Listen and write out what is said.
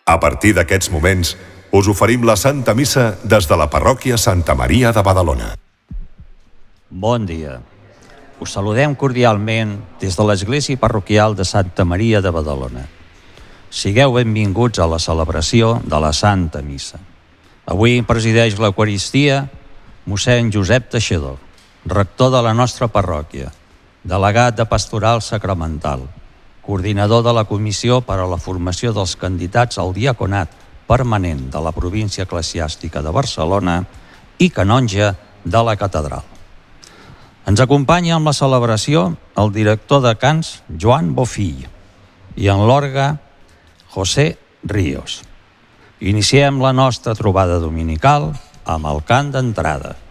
A partir d'aquests moments, us oferim la Santa Missa des de la parròquia Santa Maria de Badalona. Bon dia. Us saludem cordialment des de l'Església Parroquial de Santa Maria de Badalona. Sigueu benvinguts a la celebració de la Santa Missa. Avui presideix l'Eucaristia mossèn Josep Teixidor, rector de la nostra parròquia, delegat de Pastoral Sacramental, coordinador de la Comissió per a la Formació dels Candidats al Diaconat Permanent de la Província Eclesiàstica de Barcelona i canonge de la Catedral. Ens acompanya amb la celebració el director de cants Joan Bofill i en l'orgue José Ríos. Iniciem la nostra trobada dominical amb el cant d'entrada.